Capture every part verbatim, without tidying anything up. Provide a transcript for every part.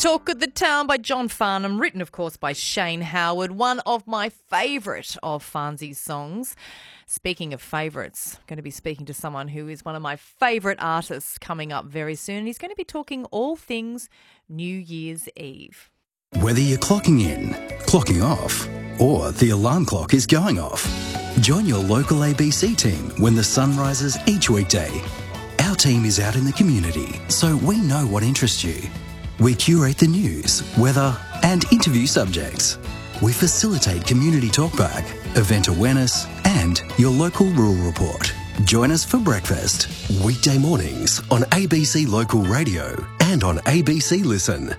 Talk of the Town by John Farnham, written, of course, by Shane Howard, one of my favourite of Farnsey's songs. Speaking of favourites, I'm going to be speaking to someone who is one of my favourite artists coming up very soon. He's going to be talking all things New Year's Eve. Whether you're clocking in, clocking off, or the alarm clock is going off, join your local A B C team when the sun rises each weekday. Our team is out in the community, so we know what interests you. We curate the news, weather, and interview subjects. We facilitate community talkback, event awareness, and your local rural report. Join us for breakfast. Weekday mornings on A B C Local Radio and on A B C Listen.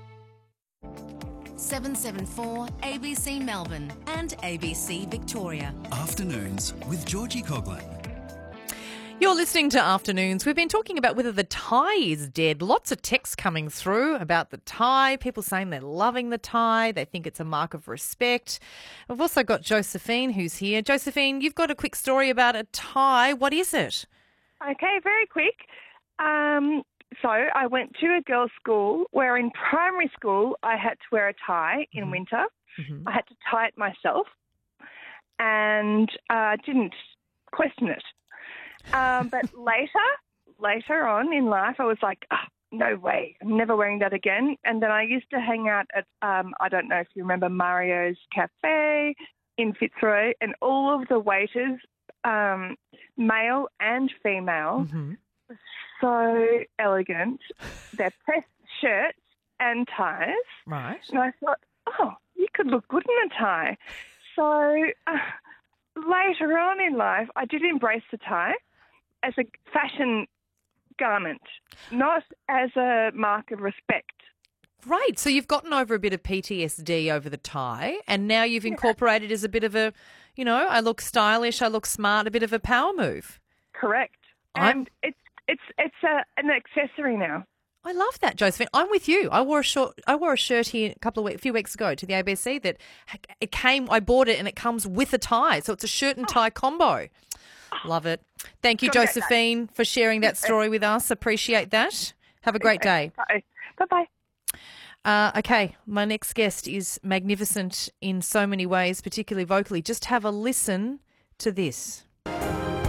seven seven four A B C Melbourne and A B C Victoria. Afternoons with Georgie Coughlin. You're listening to Afternoons. We've been talking about whether the tie is dead. Lots of texts coming through about the tie. People saying they're loving the tie. They think it's a mark of respect. We've also got Josephine who's here. Josephine, you've got a quick story about a tie. What is it? Okay, very quick. Um, so I went to a girls' school where in primary school I had to wear a tie in Mm-hmm. winter. Mm-hmm. I had to tie it myself and uh, didn't question it. Um, but later, later on in life, I was like, oh, no way, I'm never wearing that again. And then I used to hang out at, um, I don't know if you remember Mario's Cafe in Fitzroy, and all of the waiters, um, male and female, Mm-hmm. were so elegant. They're pressed shirts and ties. Right. And I thought, oh, you could look good in a tie. So uh, later on in life, I did embrace the tie as a fashion garment, not as a mark of respect. Great. So you've gotten over a bit of P T S D over the tie, and now you've incorporated as a bit of a, you know, I look stylish, I look smart, a bit of a power move. Correct. I'm- And it's it's it's a, an accessory now. I love that, Josephine. I'm with you. I wore a short, I wore a shirt here a couple of weeks, a few weeks ago to the A B C that it came. I bought it and it comes with a tie, so it's a shirt and tie combo. Love it. Thank you, Gotta get that. Josephine, for sharing that story with us. Appreciate that. Have a great day. Bye bye. Uh, okay, my next guest is magnificent in so many ways, particularly vocally. Just have a listen to this.